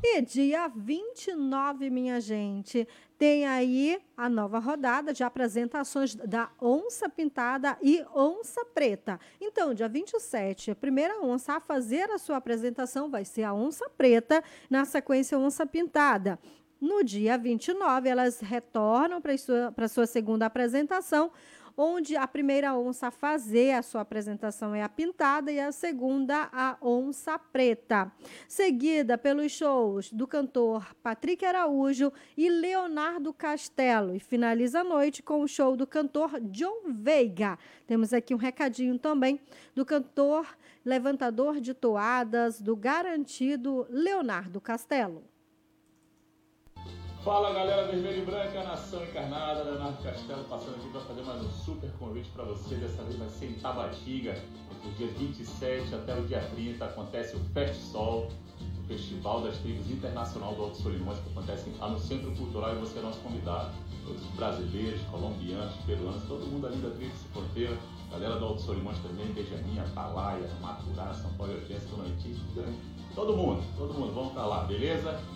E dia 29, minha gente, tem aí a nova rodada de apresentações da Onça Pintada e Onça Preta. Então, dia 27, a primeira onça a fazer a sua apresentação vai ser a Onça Preta, na sequência a Onça Pintada. No dia 29, elas retornam para a sua segunda apresentação, onde a primeira onça a fazer a sua apresentação é a Pintada e a segunda a Onça Preta. Seguida pelos shows do cantor Patrick Araújo e Leonardo Castelo. E finaliza a noite com o show do cantor John Veiga. Temos aqui um recadinho também do cantor levantador de toadas do garantido Leonardo Castelo. Fala galera vermelha e branca, nação encarnada, Leonardo Castelo passando aqui para fazer mais um super convite para você. Dessa vez vai ser em Tabatinga, dos dias 27 até o dia 30 acontece o FestSol, o Festival das Tribos Internacional do Alto Solimões, que acontece lá no Centro Cultural, e você é nosso convidado. Todos os brasileiros, colombianos, peruanos, todo mundo ali da Tríplice Fronteira, galera do Alto Solimões também, Benjamin, Atalaia, Maturá, São Paulo, Dona Letícia, todo mundo, vamos para lá, beleza?